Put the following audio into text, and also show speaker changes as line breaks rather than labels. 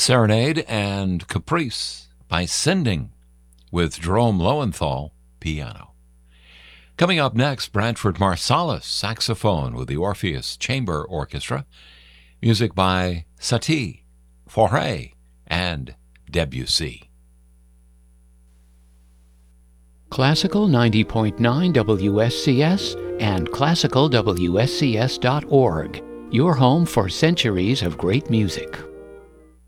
Serenade and Caprice by Sending with Jerome Lowenthal, piano. Coming up next, Branford Marsalis, saxophone with the Orpheus Chamber Orchestra. Music by Satie, Fauré, and Debussy.
Classical 90.9 WSCS and classicalwscs.org, your home for centuries of great music.